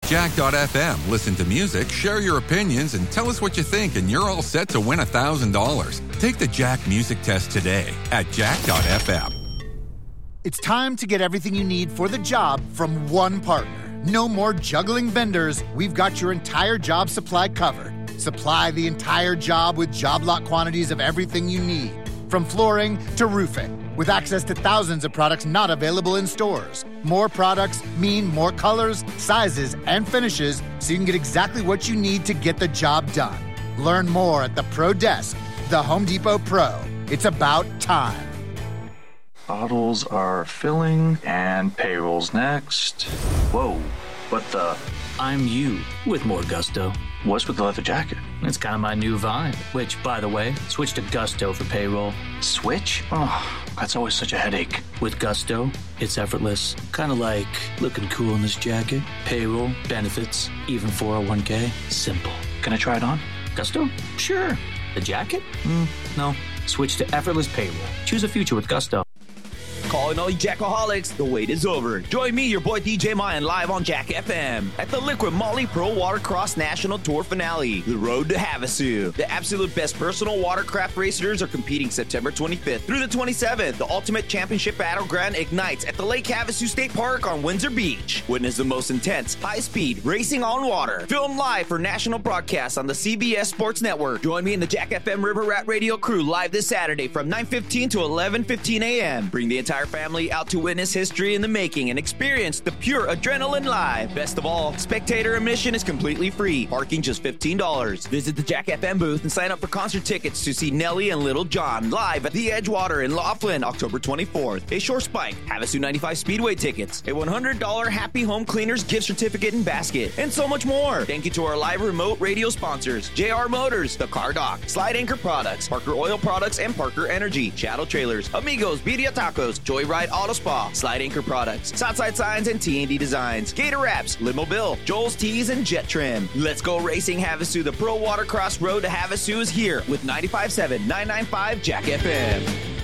Jack.fm. Listen to music, share your opinions, and tell us what you think, and you're all set to win $1,000. Take the Jack Music Test today at Jack.fm. It's time to get everything you need for the job from one partner. No more juggling vendors. We've got your entire job supply covered. Supply the entire job with job lot quantities of everything you need, from flooring to roofing, with access to thousands of products not available in stores. More products mean more colors, sizes, and finishes, so you can get exactly what you need to get the job done. Learn more at the Pro Desk, the Home Depot Pro. It's about time. Bottles are filling, and payroll's next. Whoa, what the? I'm you with more gusto. What's with the leather jacket? It's kind of my new vibe, which, by the way, switch to Gusto for payroll. Switch? Oh, that's always such a headache. With Gusto, it's effortless. Kind of like looking cool in this jacket. Payroll, benefits, even 401k. Simple. Can I try it on? Gusto? Sure. The jacket? No. Switch to effortless payroll. Choose a future with Gusto. Calling all you Jackaholics, the wait is over. Join me, your boy DJ Mayan, live on Jack FM at the Liquid Moly Pro Watercross National Tour Finale, The Road to Havasu. The absolute best personal watercraft racers are competing September 25th through the 27th. The Ultimate Championship Battleground ignites at the Lake Havasu State Park on Windsor Beach. Witness the most intense, high-speed racing on water. Filmed live for national broadcast on the CBS Sports Network. Join me and the Jack FM River Rat Radio crew live this Saturday from 9:15 to 11:15 a.m. Bring the entire family out to witness history in the making and experience the pure adrenaline live. Best of all, spectator admission is completely free. Parking just $15. Visit the Jack FM booth and sign up for concert tickets to see Nelly and Little John live at the Edgewater in Laughlin, October 24th. A Shore Spike, Havasu 95 Speedway tickets, a $100 Happy Home Cleaners gift certificate and basket, and so much more. Thank you to our live remote radio sponsors, JR Motors, The Car Dock, Slide Anchor Products, Parker Oil Products, and Parker Energy, Shadow Trailers, Amigos, Birria Tacos, Joyride Auto Spa, Slide Anchor Products, Southside Signs and T&D Designs, Gator Wraps, Limo-Bill, Joel's Tees, and Jet Trim. Let's go racing Havasu. The Pro Watercross Road to Havasu is here with 95.7, 995 Jack FM.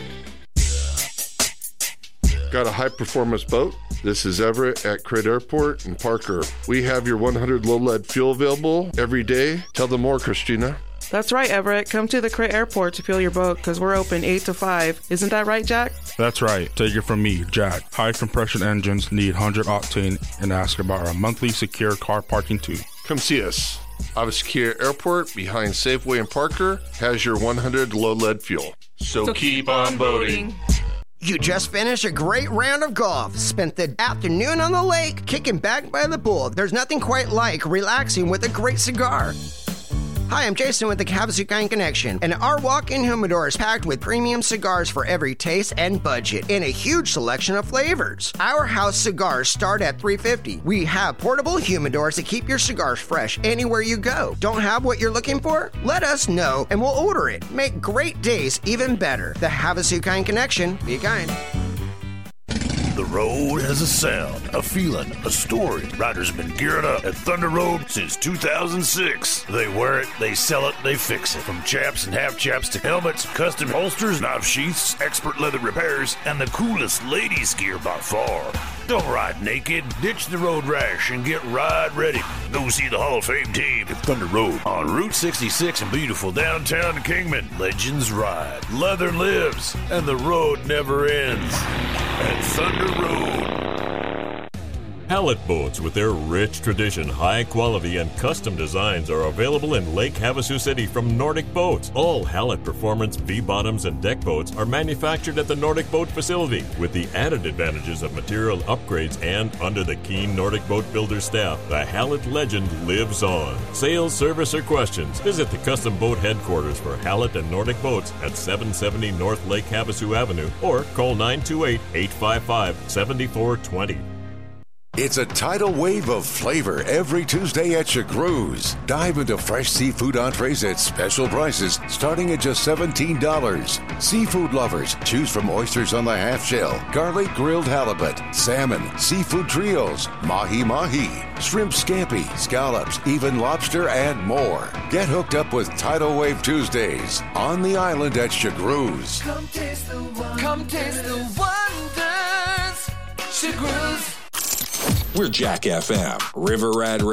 Got a high-performance boat? This is Everett at Crit Airport in Parker. We have your 100 low-lead fuel available every day. Tell them more, Christina. That's right, Everett. Come to the Crit Airport to fuel your boat because we're open 8 to 5. Isn't that right, Jack? That's right. Take it from me, Jack. High compression engines need 100 octane and ask about our monthly secure car parking too. Come see us. Avaskia Airport behind Safeway in Parker has your 100 low-lead fuel. So keep on boating. You just finished a great round of golf. Spent the afternoon on the lake, kicking back by the pool. There's nothing quite like relaxing with a great cigar. Hi, I'm Jason with the Havasu Kind Connection, and our walk-in humidor is packed with premium cigars for every taste and budget in a huge selection of flavors. Our house cigars start at $3.50. We have portable humidors that keep your cigars fresh anywhere you go. Don't have what you're looking for? Let us know, and we'll order it. Make great days even better. The Havasu Kind Connection. Be kind. The road has a sound, a feeling, a story. Riders have been gearing up at Thunder Road since 2006. They wear it, they sell it, they fix it. From chaps and half chaps to helmets, custom holsters, knife sheaths, expert leather repairs, and the coolest ladies gear by far. Don't ride naked. Ditch the road rash and get ride ready. Go see the Hall of Fame team at Thunder Road on Route 66 in beautiful downtown Kingman. Legends ride, leather lives, and the road never ends. At Thunder Road. Hallett Boats, with their rich tradition, high quality, and custom designs, are available in Lake Havasu City from Nordic Boats. All Hallett Performance V-bottoms and deck boats are manufactured at the Nordic Boat facility with the added advantages of material upgrades, and under the keen Nordic Boat builder staff, the Hallett legend lives on. Sales, service, or questions, visit the Custom Boat headquarters for Hallett and Nordic Boats at 770 North Lake Havasu Avenue or call 928-855-7420. It's a tidal wave of flavor every Tuesday at Chagru's. Dive into fresh seafood entrees at special prices starting at just $17. Seafood lovers, choose from oysters on the half shell, garlic grilled halibut, salmon, seafood trios, mahi-mahi, shrimp scampi, scallops, even lobster, and more. Get hooked up with Tidal Wave Tuesdays on the island at Chagru's. Come taste the wonders. Chagru's. We're Jack FM, River Rat